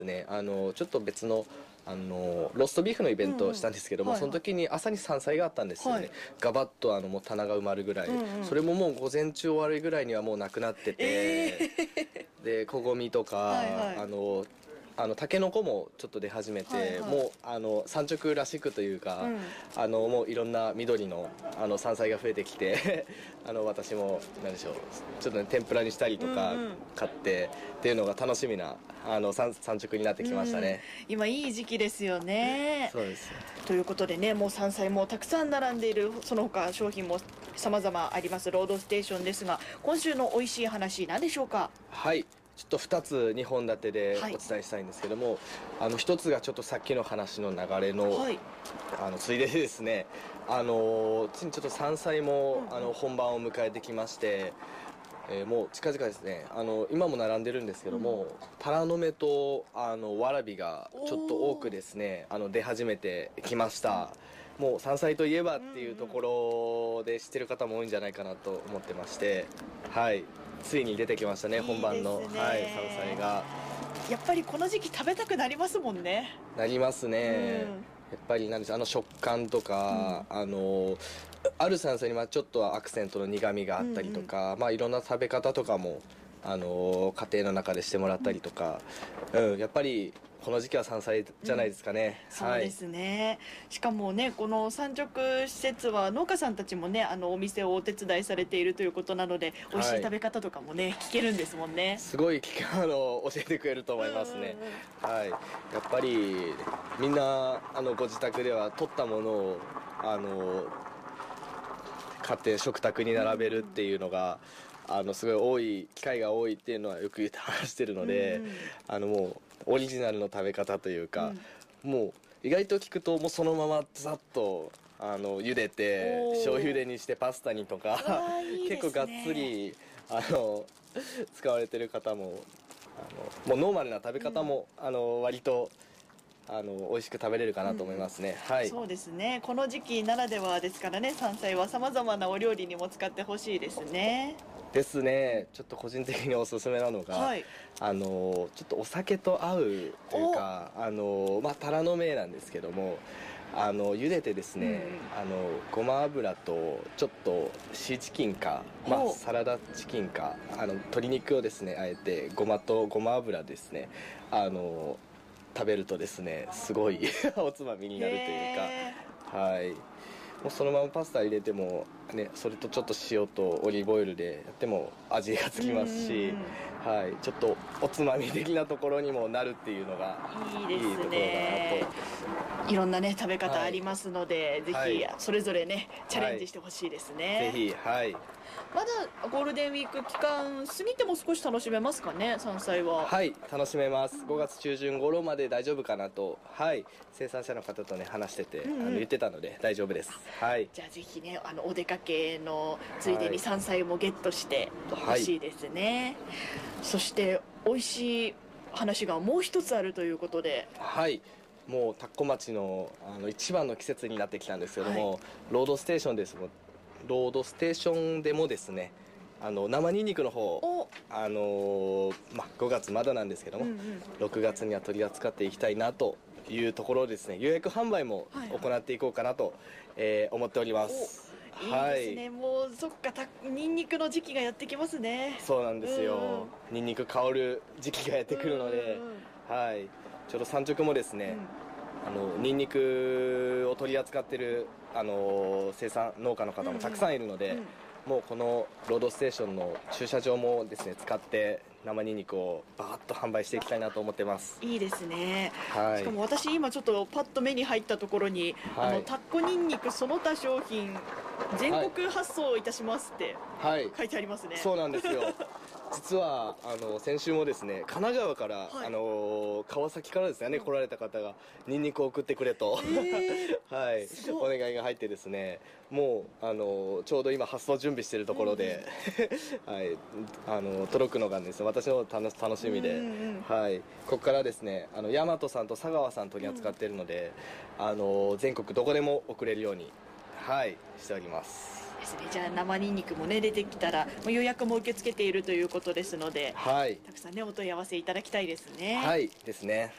ね、ちょっと別の、ローストビーフのイベントをしたんですけども、その時に朝に山菜があったんですよね。ガバッともう棚が埋まるぐらい、それももう午前中終わるぐらいにはもうなくなってて、で、こごみとか、タケノコもちょっと出始めて、もう産直らしくというか、もういろんな緑の山菜が増えてきて私も何でしょう、ちょっとね天ぷらにしたりとか買ってっていうのが楽しみな産直になってきましたね。 今いい時期ですよね。 そうです。 ということでね、もう山菜もたくさん並んでいる、その他商品も様々ありますロードステーションですが、今週の美味しい話何でしょうか？ はい、ちょっと2つ2本立てでお伝えしたいんですけども、1つがちょっとさっきの話の流れの、ついででですね、ついにちょっと山菜も本番を迎えてきまして、もう近々ですね、今も並んでるんですけども、タラの芽とわらびがちょっと多くですね出始めてきました。もう山菜といえばっていうところで知ってる方も多いんじゃないかなと思ってまして、はい、ついに出てきましたね、本番の、はい、山菜が。 やっぱりこの時期食べたくなりますもんね。 なりますね。やっぱりなんでしょう、食感とか、ある山菜にはちょっとアクセントの苦みがあったりとか、いろんな食べ方とかも家庭の中でしてもらったりとか、やっぱりこの時期は山菜じゃないですかね。 そうですね。しかもね、この産直施設は農家さんたちもね、お店をお手伝いされているということなので、美味しい食べ方とかもね、聞けるんですもんね。 すごい教えてくれると思いますね。はい。やっぱりみんなご自宅では取ったものを買って食卓に並べるっていうのがすごい多い機会が多いっていうのはよく話してるので、もうオリジナルの食べ方というか、もう意外と聞くともうそのままざっと茹でて醤油茹でにしてパスタにとか結構がっつり使われてる方ももうノーマルな食べ方も割と美味しく食べれるかなと思いますね。はい。 そうですね。この時期ならではですからね、山菜は様々なお料理にも使ってほしいですね。 ですね。ちょっと個人的におすすめなのが、ちょっとお酒と合うというか、タラの芽なんですけども、茹でてですね、ごま油とちょっとシーチキンか、サラダチキンか、鶏肉をですねあえてごまとごま油ですね食べるとですねすごいおつまみになるというか、はい、もうそのままパスタ入れてもね、それとちょっと塩とオリーブオイルでやっても味がつきますし、はい、ちょっとおつまみ的なところにもなるっていうのがいいところだなと。 いろんなね食べ方ありますので、ぜひそれぞれねチャレンジしてほしいですね。 ぜひ、はい。 まだゴールデンウィーク期間過ぎても少し楽しめますかね、山菜は。 はい、楽しめます。5月中旬頃まで大丈夫かなと、はい、生産者の方とね話してて、言ってたので大丈夫です。はい。 じゃあぜひねお出かけのついでに山菜もゲットしてほしいですね。そして美味しい話がもう一つあるということで。 はい。もう田子町の一番の季節になってきたんですけども、ロードステーションでもですね生ニンニクの方5月まだなんですけども、6月には取り扱っていきたいなというところですね、予約販売も行っていこうかなと、思っております。 いいですね、もうそっか、ニンニクの時期がやってきますね。 そうなんですよ、ニンニク香る時期がやってくるので、はい、ちょうど産直もですね、ニンニクを取り扱ってる生産農家の方もたくさんいるので、もうこのロードステーションの駐車場もですね使って生ニンニクをバーッと販売していきたいなと思ってます。 いいですね、 はい、 しかも私今ちょっとパッと目に入ったところに、タッコニンニクその他商品全国発送いたしますって書いてありますね。 そうなんですよ実は先週もですね神奈川から、川崎からですね、来られた方がニンニクを送ってくれと、はい、お願いが入ってですね、もうちょうど今発送準備しているところで、はい、届くのがですね私の楽しみで、はい、ここからですね大和さんと佐川さん取り扱っているので、全国どこでも送れるように、はい、しております。 ですね。じゃあ生ニンニクもね出てきたらもう予約も受け付けているということですので、 はい、 たくさんねお問い合わせいただきたいですね。 はいですね。